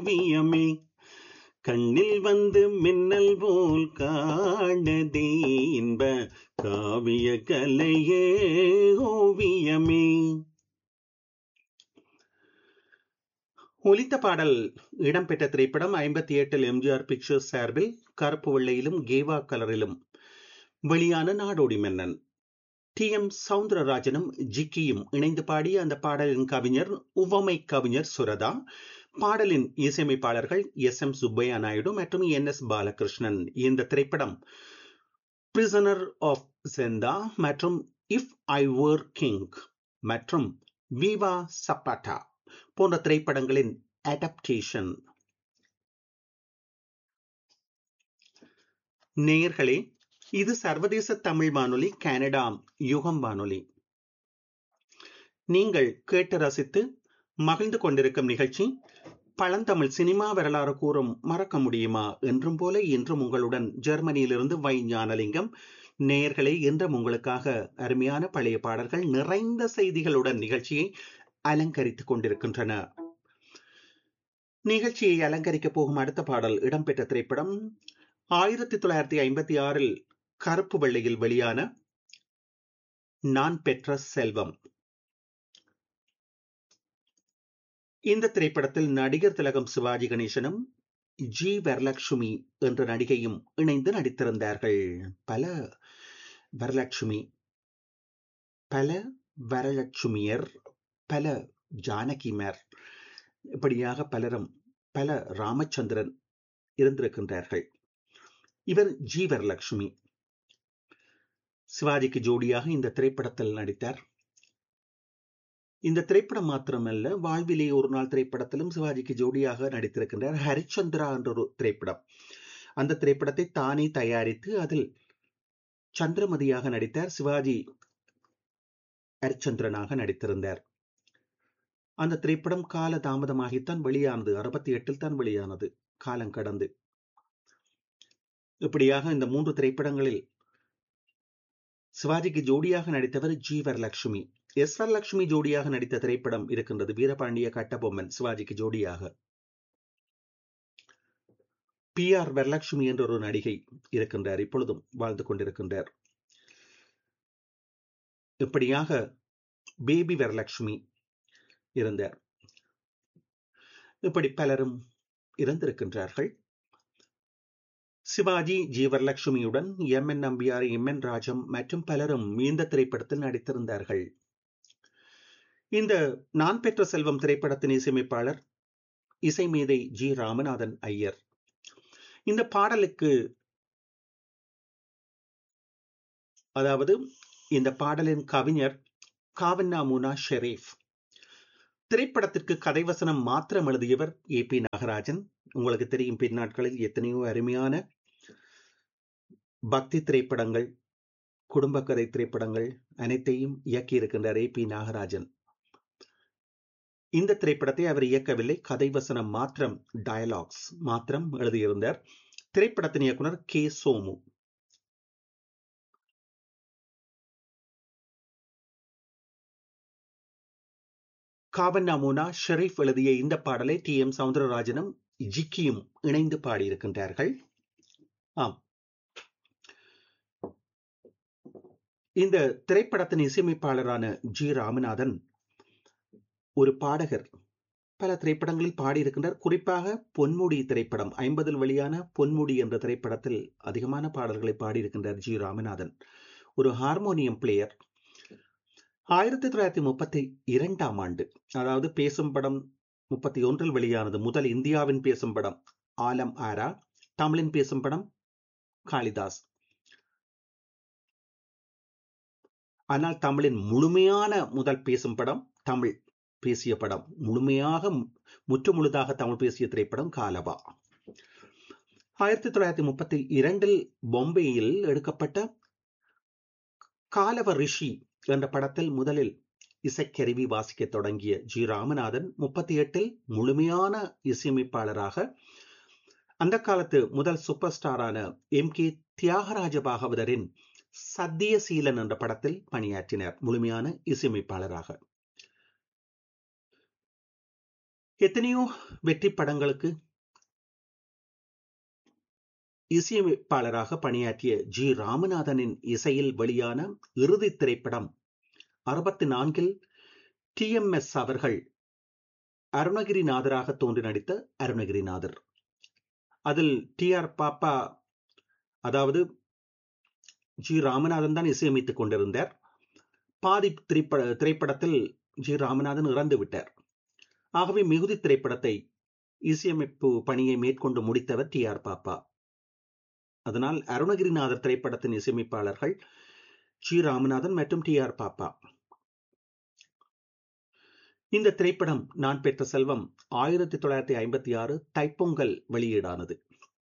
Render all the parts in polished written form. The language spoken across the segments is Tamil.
ஓவியமே கண்ணில் வந்து மின்னல் போல் காணதே இன்ப காவிய கலையே ஓவியமே. ஒலித்த பாடல் இடம்பெற்ற திரைப்படம் 58 எம்ஜிஆர் பிக்சர்ஸ் சார்பில் கருப்பு வெள்ளையிலும் கேவா கலரிலும் வெளியான நாடோடி மன்னன். டி.எம். சவுந்தரராஜனும் ஜிக்கியும் இணைந்து பாடிய அந்த பாடலின் கவிஞர் உவமை கவிஞர் சுரதா. பாடலின் இசையமைப்பாளர்கள் எஸ்.எம். சுப்பையா நாயுடு மற்றும் என்.எஸ். பாலகிருஷ்ணன். இந்த திரைப்படம் பிரிசனர் ஆஃப் ஜெந்தா மற்றும் இஃப் ஐ வர் கிங் மற்றும் விவா சப்பாட்டா போன்ற திரைப்படங்களின் அடாப்டேஷன். நேயர்களே, இது சர்வதேச தமிழ் வானொலி, கனடா யுகம் வானொலி. நீங்கள் கேட்டு ரசித்து மகிழ்ந்து கொண்டிருக்கும் நிகழ்ச்சி பழந்தமிழ் சினிமா வரலாறு கூறும் மறக்க முடியுமா. என்றும் போல இன்றும் உங்களுடன் ஜெர்மனியிலிருந்து வை ஞானலிங்கம். நேயர்களே, இன்றும் உங்களுக்காக அருமையான பழைய பாடல்கள் நிறைந்த செய்திகளுடன் நிகழ்ச்சியை அலங்கரித்துக் கொண்டிருக்கின்றன. நிகழ்ச்சியை அலங்கரிக்கப் போகும் அடுத்த பாடல் இடம்பெற்ற திரைப்படம் 1956 கருப்பு வெள்ளையில் வெளியான நான் பெற்ற செல்வம். இந்த திரைப்படத்தில் நடிகர் திலகம் சிவாஜி கணேசனும் ஜி வரலட்சுமி என்ற நடிகையும் இணைந்து நடித்திருந்தார்கள். பல வரலட்சுமி, பல வரலட்சுமியர், பல ஜானகிமார், இப்படியாக பலரும், பல ராமச்சந்திரன் இருந்திருக்கின்றார்கள். இவர் ஜி வரலட்சுமி. சிவாஜிக்கு ஜோடியாக இந்த திரைப்படத்தில் நடித்தார். இந்த திரைப்படம் மாத்திரமல்ல, வாழ்விலே ஒரு நாள் திரைப்படத்திலும் சிவாஜிக்கு ஜோடியாக நடித்திருக்கின்றார். ஹரிச்சந்திரா என்ற ஒரு திரைப்படம். அந்த திரைப்படத்தை தானே தயாரித்து அதில் சந்திரமதியாக நடித்தார். சிவாஜி ஹரிச்சந்திரனாக நடித்திருந்தார். அந்த திரைப்படம் கால தாமதமாகித்தான் வெளியானது. 68 தான் வெளியானது, காலம் கடந்து. இப்படியாக இந்த 3 திரைப்படங்களில் சிவாஜிக்கு ஜோடியாக நடித்தவர் ஜி வரலட்சுமி. எஸ் வரலட்சுமி ஜோடியாக நடித்த திரைப்படம் இருக்கின்றது, வீரபாண்டிய கட்டபொம்மன். சிவாஜிக்கு ஜோடியாக பி ஆர் வரலட்சுமி என்ற ஒரு நடிகை இருக்கின்றார், இப்பொழுதும் வாழ்ந்து கொண்டிருக்கின்றார். இப்படியாக பேபி வரலட்சுமி இருந்தார். இப்படி பலரும் இருந்திருக்கின்றார்கள். Sivaji G வரலட்சுமியுடன் M N Nambiar, M N Rajam மற்றும் பலரும் இந்த திரைப்படத்தில் நடித்திருந்தார்கள். இந்த நான் பெற்ற செல்வம் திரைப்படத்தின் இசையமைப்பாளர் இசை மேதை ஜி ராமநாதன் ஐயர். இந்த பாடலுக்கு, அதாவது இந்த பாடலின் கவிஞர் காவன்னா முனா ஷெரீப். திரைப்படத்திற்கு கதைவசனம் மாத்திரம் எழுதியவர் ஏ.பி. நாகராஜன். உங்களுக்கு தெரியும், பின்னாட்களில் எத்தனையோ அருமையான பக்தி திரைப்படங்கள், குடும்ப கதை திரைப்படங்கள் அனைத்தையும் இயக்கி இருக்கின்றார் ஏ.பி. நாகராஜன். இந்த திரைப்படத்தை அவர் இயக்கவில்லை, கதைவசனம் மாத்திரம், டயலாக்ஸ் மாத்திரம் எழுதியிருந்தார். திரைப்படத்தின் இயக்குனர் கே. சோமு. காவன்னா முனா ஷெரீப் எழுதிய இந்த பாடலை டி.எம். சவுந்தரராஜனும் ஜிக்கியும் இணைந்து பாடியிருக்கின்றார்கள். ஆம், இந்த திரைப்படத்தின் இசையமைப்பாளரான ஜி ராமநாதன் ஒரு பாடகர். பல திரைப்படங்களில் பாடியிருக்கின்றார். குறிப்பாக பொன்முடி திரைப்படம், 50 வெளியான பொன்முடி என்ற திரைப்படத்தில் அதிகமான பாடல்களை பாடியிருக்கின்றார் ஜி ராமநாதன். ஒரு ஹார்மோனியம் பிளேயர். 1932 ஆண்டு, அதாவது பேசும் படம் 31 வெளியானது. முதல் இந்தியாவின் பேசும் படம் ஆலம் ஆரா, தமிழின் பேசும் படம் காளிதாஸ். ஆனால் தமிழின் முழுமையான முதல் பேசும் படம், தமிழ் பேசிய படம், முழுமையாக முற்றுமுழுதாக தமிழ் பேசிய திரைப்படம் காலவா. 1932 பொம்பேயில் எடுக்கப்பட்ட காலவ ரிஷி என்ற படத்தில் முதலில் இசைக்கருவி வாசிக்க தொடங்கிய ஜி ராமநாதன் 38 முழுமையான இசையமைப்பாளராக அந்த காலத்து முதல் சூப்பர் ஸ்டாரான எம்.கே. தியாகராஜ பாகவதரின் சத்தியசீலன் என்ற படத்தில் பணியாற்றினார் முழுமையான இசையமைப்பாளராக. எத்தனையோ வெற்றி படங்களுக்கு இசையமைப்பாளராக பணியாற்றிய ஜி ராமநாதனின் இசையில் வெளியான இறுதி திரைப்படம் 64 TMS அவர்கள் அருணகிரிநாதராக தோன்றி நடித்த அருணகிரிநாதர். அதில் TR பாப்பா, அதாவது ஜி ராமநாதன் தான் இசையமைத்துக் கொண்டிருந்தார். பாதி திரைப்படத்தில் ஜி ராமநாதன் இறந்து விட்டார். ஆகவே மிகுதி திரைப்படத்தை இசையமைப்பு பணியை மேற்கொண்டு முடித்தவர் TR பாப்பா. அதனால் அருணகிரிநாதர் திரைப்படத்தின் இசையமைப்பாளர்கள் ஜி ராமநாதன் மற்றும் TR பாப்பா. இந்த திரைப்படம் நான் பெற்ற செல்வம் 1956 தைப்பொங்கல் வெளியீடானது.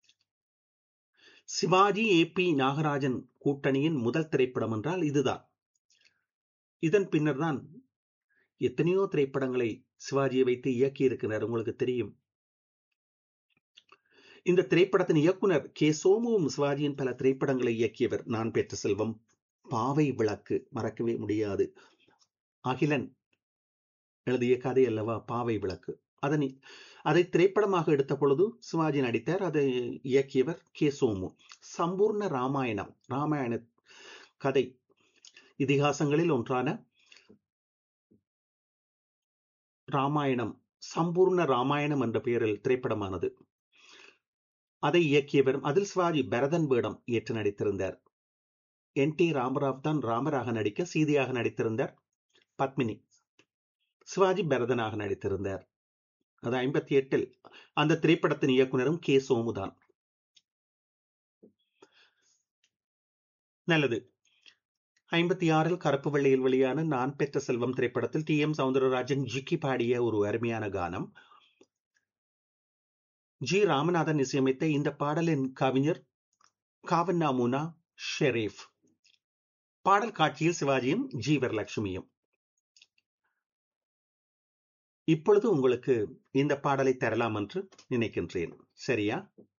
சிவாஜி AP நாகராஜன் கூட்டணியின் முதல் திரைப்படம் என்றால் இதுதான். இதன் பின்னர் தான் எத்தனையோ திரைப்படங்களை சிவாஜியை வைத்து இயக்கி இருக்கிறார், உங்களுக்கு தெரியும். இந்த திரைப்படத்தின் இயக்குனர் கே சோமுவும் சிவாஜியின் பல திரைப்படங்களை இயக்கியவர். நான் பெற்ற செல்வம், பாவை விளக்கு மறக்கவே முடியாது. அகிலன் எழுதிய கதை அல்லவா பாவை விளக்கு. அதை திரைப்படமாக எடுத்த பொழுது சிவாஜி நடித்தார். அதை இயக்கியவர் கே சோமு. சம்பூர்ண ராமாயணம், ராமாயண கதை இதிகாசங்களில் ஒன்றான ராமாயணம், சம்பூர்ண ராமாயணம் என்ற பெயரில் திரைப்படமானது. அதை இயக்கியவர், அதில் சிவாஜி பரதன் வேடம் ஏற்று நடித்திருந்தார். NT ராமராவ் தான் ராமராக நடிக்க சீதையாக நடித்திருந்தார். பத்மினி, சிவாஜி பரதனாக நடித்திருந்தார். அது 58. அந்த திரைப்படத்தின் இயக்குனரும் கே சோமுதான். நல்லது. 56 கருப்பு வெள்ளையில் வெளியான நான் பெற்ற செல்வம் திரைப்படத்தில் TM சௌந்தரராஜன் ஜிக்கி பாடிய ஒரு அருமையான கானம். ஜி ராமநாதன் இசையமைத்த இந்த பாடலின் கவிஞர் காவன்னா முனா ஷெரீப். பாடல் காட்சியில் சிவாஜியும் ஜி வரலட்சுமியும். இப்பொழுது உங்களுக்கு இந்த பாடலை தரலாம் என்று நினைக்கின்றேன். சரியா?